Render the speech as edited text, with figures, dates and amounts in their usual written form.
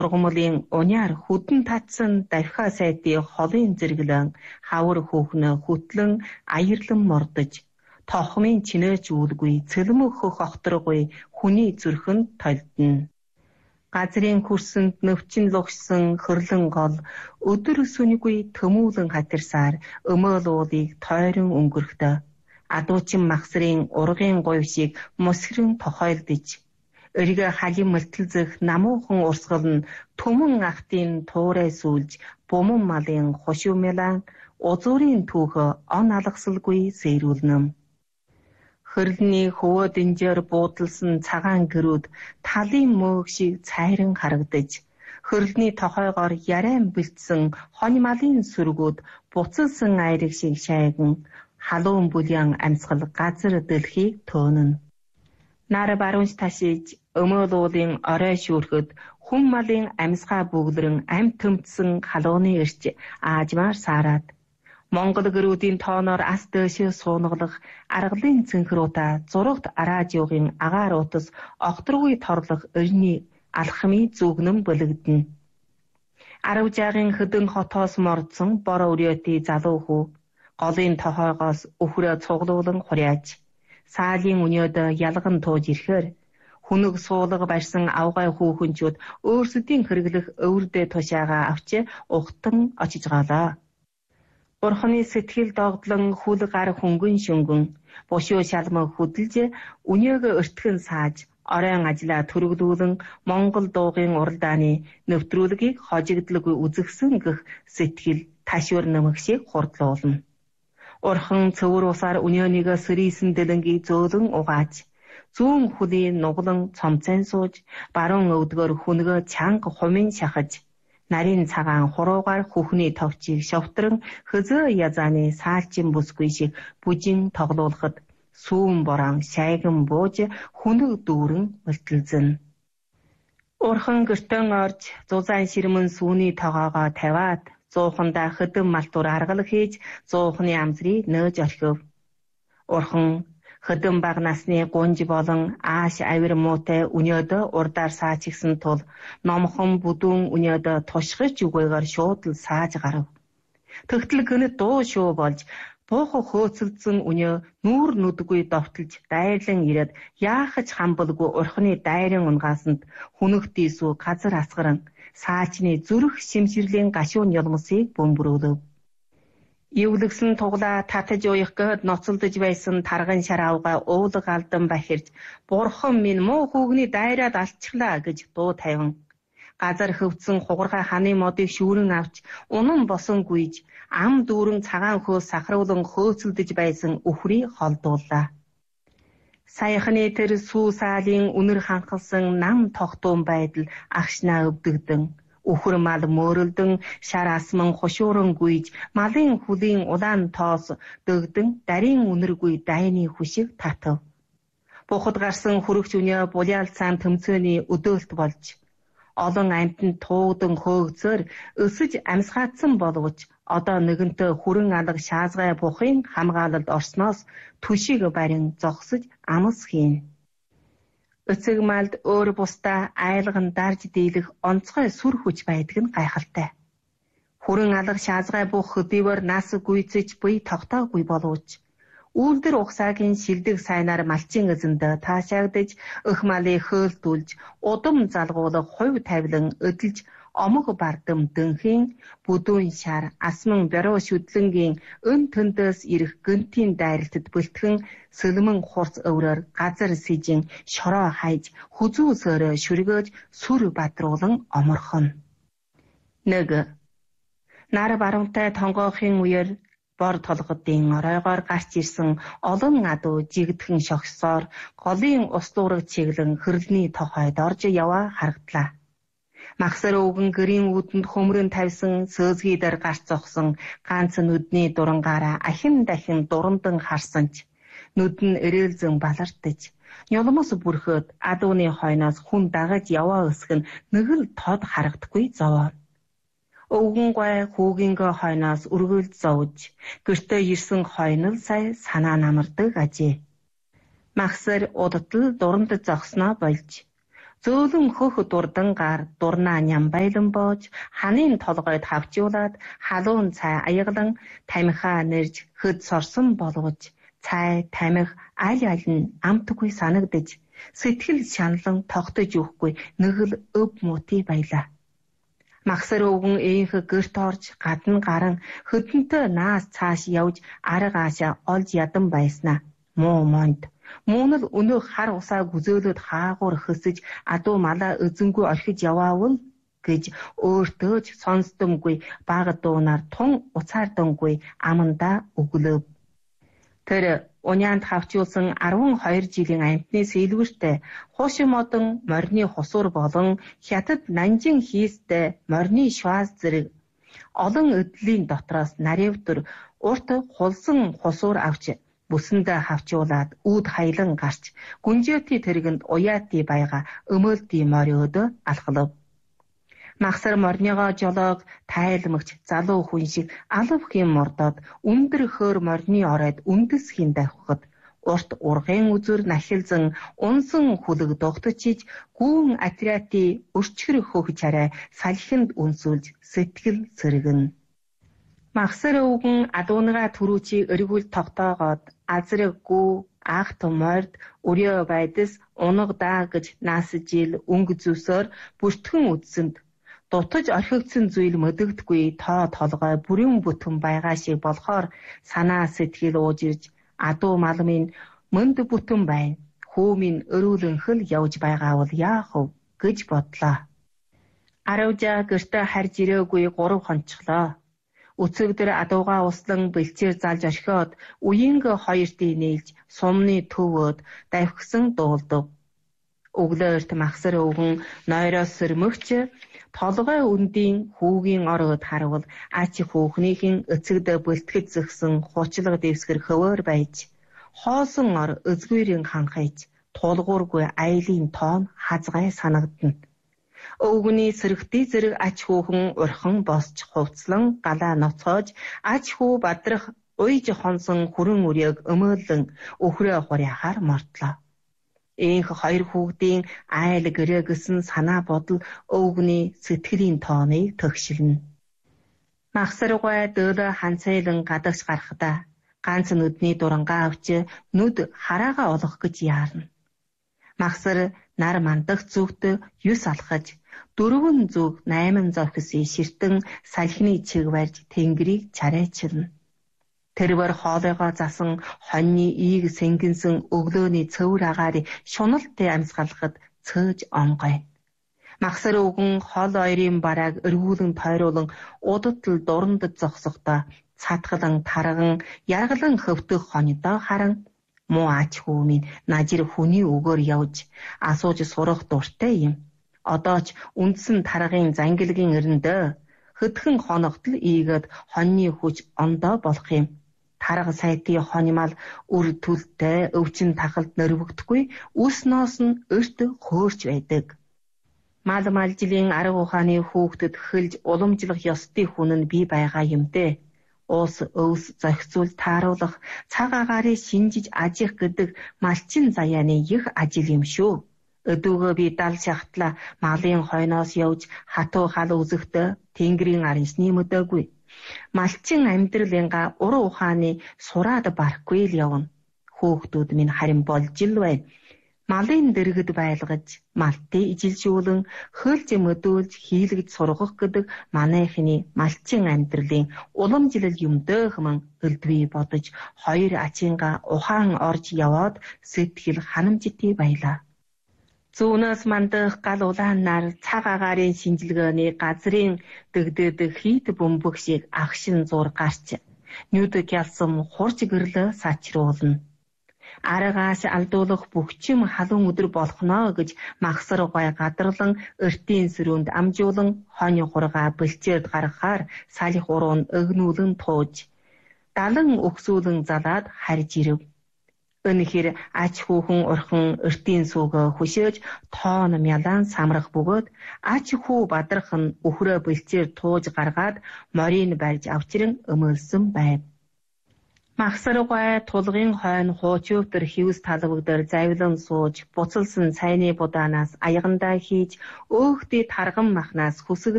Ургамлын уняар хүдэн татсан давхиа сайтыг холын зэрэглэн хавар хөөхнө хүтлэн аярлан мордож тохмын чинээч үүлгүй цэлмөх хөх огторгүй хүний зүрхэнд толдно. Газрын хүрсэнд нөвчин лугсан хөрлөн гол өдөр сүнгүй төмүүлэн хатирсаар өмөөл уулыг тойрон өнгөрөхтэй. Адуучин махсрын ургын говь шиг мосгрын тохойлдож өргө халин мөлтөлзөх намуухан урсгалн төмөн ахтын туурай сүүлж буман малын хушуумэлан узуурын түүхө он алгасалгүй сэрүүлнэм. Хөрлөний хөвөө дэнжээр буудалсан цагаан гэрүүд талын мөөг шиг цайран харагдаж хөрлөний тохойгоор ярайн бэлдсэн хонь малын сүргүүд буцалсан айраг шиг шайган халуун бүлээн амьсгал газар дэлхийг төөнөн. Нар баруунч ташиж өмөөл уулын орой шүүрхэд хүн малын амьсгаа бүглэрэн ам төмтсөн халууны эрч аажмаар саарад Монгол гэрүүдийн тооноор ас дэшээ суунаглах аргалын цэнхруудаа зурагт арааж юугийн агаар утас огторгүй торлох өрний алхмын зүгнэн бөлөгдөнө. 10 жаагийн хөдөн хотоос мордсон бор өрөөти залуу хүү голын тохойгоос өхрөө цуглуулан хуряаж саалын өнөөд ялган тууж ирэхээр хүнэг суулга барьсан авгай хүүхэнчүүд өөрсдийн хэрэглэх өвөрдөө тушаагаа авч ухтан очиж гаалаа. Бурханы сэтгэл догдлон хүл гар хөнгөн шөнгөн бушуу шалмаг хөдөлж өнөөг өртгөн сааж оройн ажлаа төрөгдүүлэн Монгол дуугийн уралдааны нэвтрүүлгийг хожигдлгүй үзэгсэн гэх сэтгэл ташуур нэмэх шиг хурдлуулна. Урхан цөвөр усаар өнөөнийг сэрийсэн дэлэнгийг зөөлөн угааж зүүн хүлийн нуглан цомцэн сууж баруун өвдгөр хүнгөө чанга хумын шахаж нарийн цагаан хуруугаар хүүхний товчийг шовтрон хözөө язааны саалчин бүсгүй шиг бүжин тоглуулахад сүүн борон шайган бууж хүнэг дүүрэн мөлтөлзөн. Урхан гэртэн орж зузаан ширмэн сүүний тоогоогоо тавиад зуухандаа хөдөн малтуур аргал хийж зуухны амзрыг нөөж орхив. Урхан хөдөн баг насны гунж болон ааш авир муутай өнөөдөө урдаар саачигсан тул номхон бүдүүн өнөөдөө тушгиж үгээгээр шууд л сааж гарав. Тэгтэл гэнэт дуу шуу болж буухо хөөцөлдсөн өнөө нүүр нүдгүй довтолж дайрлан ирээд яахаж хамбалгүй урханы дайрын унгаасанд хүнэгт ийсүү газар асгаран саачны зүрх шимширлийн гашуун ёлмосыг бөмбөрөөлөв. Ивлэгсэн туглаа татаж уях гээд ноцолдож байсан тарган шараавга уулаг алдан бахирж бурхан минь муу хүүгний дайраад алчглаа гэж дуу тавин. Газар хөвцсөн хугаргай ханы модыг шүүрэн авч унан босон гүйж ам дүүрэн цагаан хөөс сахруулан хөөцөлдөж байсан үхрийг холдууллаа. Саяхны тэр сүү саалын үнэр ханхалсан нам тогтуун байдал агшнаа өвдөгдөн. Үхэр мал мөөрөлдөн шар асман хушууран гүйж малын хүлийн улаан тоос дөгдөн дарийн үнэргүй дайны хүшиг татав. Бухад гарсан хүрэгч өнөө булиалцаан төмцөөний өдөөлт болж олон амтнд туудан хөөгцөөр өсөж амьсгаатсан боловч одоо нэгэнтээ хүрэн алга шаазгай бухын хамгаалалд орсноос түшиг барин зогсож амс хийн. Өцөг малд өөр бусдаа айлган дарж дийлэх онцгой сүр хүч байдаг нь гайхалтай. Хүрэн алга шаазгай бух хөдийвөр нас гүйцэж буй тогтоогүй боловч үйлдэр ухсаагийн шилдэг сайнаар малчин эзэнд таашаагдаж өх малыг хөөлдүүлж удам залгуулах хувь тавилан өдөлж омог бардам дөнхийн бүдүүн шар асман бяруу шүдлэнгийн өн төндөс ирэх гэнтийн дайралтад бэлтгэн сэлмэн хурц өврөөр газар сэжин шороо хайж хүзүү сөөрөө шүргөөж сүр бадруулан оморхон. Нэг нар баруунтай тонгоохын үеэр бор толгодын оройгоор гарч ирсэн олон адуу жигдхэн шогсоор голын услуураг чиглэн хөрлөний тохойд орж яваа харагдлаа. Махсар өвгөн гэрийн үүдэнд хөмрөн тавьсан сөзгий дээр гарч зогсон ганц нүдний дурангаараа ахин дахин дурандан харсанч нүд нь эрээлзэн балартаж нёлмос бүрхөөд адууны хойноос хүн дагаж яваа өсгөн нэг л тод харагдахгүй зовоо. Өвгөн гой хүүгийнхээ хойноос үргэлж зовж гэртээ ирсэн хойнол сая санаа намардаг ажээ. Махсар удтал дурандаж зогсноо болж Зөөлөн хөх дурдангаар дурнаа нямбайлан боож ханын толгойд хавчуулаад халуун цай аяглан тамхиа нэрж хөд сорсон болгож цай тамхи аль аль нь амтгүй санагдаж сэтгэл шаналн тогтож өгөхгүй нэгэл өв мөтий байлаа. Махсар өвгөн ээнх гэрт орж гадна гарan хөдөнтөө наас цааш явж арга аашаа олж ядан байснаа. Муу монд муунал өнөөх хар усаа гүзөөлөд хаагуур хөсөж адуу малаа özөнгүй орхиж яваавал гэж өөртөө ч сонсдомгүй бага дуунаар тун уцаардамгүй амандаа өглөөв. Тэр уняанд хавчуулсан 12 жилийн амьтны сэлвэртэй хуушин модон морины хусуур болон хятад нанжин хийстэй морины шваз зэрэг олон өдлийн дотроос наревтөр урт хулсан хусуур авч бүсэндээ хавчуулаад үүд хаялан гарч гүнжээти тэргэнд уяати байга өмөөлти мориодо алхалав. Махсар морныгоо жолоог тайлмагч залуу хүн шиг алав хэм мордоод өндөр хөр морны оройд үндэс хин давхад урт ургын үзүр нахилзан унсан хүлэг дугтчиж гүүн атриати өрчгөр хөх чарай салхинд үнсүүлж сэтгэл сэргэн. Махсар өвгөн адууныгаа түрүүчийг өргүүл тогтоогоод азрэггүй ах томорд өрөө байдас унгадаа гэж наасжил өнгө зүсээр бүртгэн үдсэнд дутаж орхигдсон зүйл мэдэгдэхгүй тоо толгой бүрэн бүтэн байгаа шиг болохоор санаа сэтгэл ууж ирж адуу малмын мөнд бүтэн байна. Хүүмийн өрүүлэнхэл явж байгаа бол яах вэ гэж бодлоо. Аравжаа гэртээ харж ирээгүй 3 хонцлоо. Өцөгдөр адуугаа услан бэлчээр залж орхиод үеинг хоёртыг нээлж сумны төвөөд давхсан дуулдав. Өглөөрт махсар өвгөн нойроос сэрмөгч толгой үндийн хүүгийн ороод харвал ач хүүхнийхэн эцэгдээ бэлтгэж зөксөн хучлаг дэвсгэр хөвөр байж хоосон ор özгүүрийн ханхайж тулгуургүй айлын тоон хазгай санагдана. Өвгөний сэрэгтэй зэрэг ач хүүхэн урхан босч хувцлан галаа ноцоож ач хүү бадрах уйж хонсон хүрэн үрийг өмөөлөн өхрөө хуряхаар мордлоо. Ээнх 2 хүүхдийн айл гэрээ гэсэн санаа бодол өвгөний сэтгэлийн тооныг төгшилнэ. Махсаргай дөөлө ханцайлан гадагш гарахдаа ганц нүдний дурангаа авч нүд хараага олох гэж яарна. Махсар нар мандах зүгт 9 алхаж 4 зүг 8 зовхис ширтэн салхины чиг барьж тэнгэрийг чарайчилна. Тэрвэр хоолойгоо засан хоньны ийг сэнгэнсэн өглөөний цөвөр агаар шуналтай амсгалахад цөөж онгой. Махсар өвгөн хол хоёрын барааг өргүүлэн тойруулан удадл дурандд зогсохдоо цатгалан тарган яргалан хөвтөх хоньдоо харан муу ач хүүмийн нажир хүний өгөөр явж асууж сурах дуртай юм. Одоо ч үндсэн таргын зангилгийн эрэндээ хөдхөн хоногтл ийгээд хоньны хүч ондоо болох юм. Тарга сайтын хоньмал үр төлтэй өвчин тахалд нөрвөгдөхгүй үс-ноос нь өрт хөөрч байдаг. Мал малжлийн арга ухааны хүүхдэд хөлж уламжлах ёстой хүн нь би байгаа юм дээ. Уус өвс зохицуул тааруулах цаг агаарыг шинжиж ажих гэдэг малчин заяаны их ажил юм шүү. Өдөөгөө би дал шахтлаа малын хойноос явж хатуу хал үзэхдээ тэнгэрийн аранчны мөдөөгүй. Малчин амьдралынга ур ухааны сураад барахгүй л явна. Хүүхдүүд минь харин болж ил байна. Малын дэргэд байлгаж, малтыг ижилжүүлэн, хөлж мөдүүлж хийлгэж сургах гэдэг манайхны малчин амьдралын уламжлал юм дөөхмөн өлдвий бодож 2 ачинга ухаан орж яваад сэтгэл ханамжитий байлаа. Зүүнээс мандах гал улаанаар цаг агаарын шинжилгээний газрын дэгдэд хийт бөмбөг шиг агшин зур гарч нүд гялсам хурж гэрлээ сачруулна. Аргаас алдуулах бүгчим халуун өдөр болохноо гэж махсар гой гадарлан өртийн сөрөнд амжуулан хонь хургаа бэлчээд гаргахаар салих уруун өгнүүлэн тууж далан өксүүлэн залаад харж ирэв. Өнөхөр ач хүүхэн урхан өртийн сүүгөө хүшээж тоон мялан самрах бөгөөд ач хүү бадрах нь өхрөө бэлчээр тууж гаргаад морийг барьж авчран өмөлсөн байв. Махсаргай тулгын хойно хуучөвтөр хивс талбагдар завилан сууж буцалсан цайны будаанаас аягандаа хийж өөхдөд тарган махнаас хүсэг